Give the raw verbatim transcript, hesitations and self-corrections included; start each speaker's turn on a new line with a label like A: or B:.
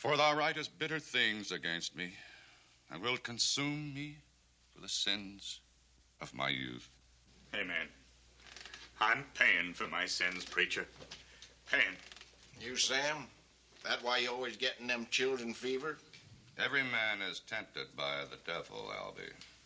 A: For thou writest bitter things against me, and wilt consume me for the sins of my youth.
B: Amen. I'm paying for my sins, preacher. Paying.
C: You, Sam? That why you always getting them children fever?
A: Every man is tempted by the devil, Albie.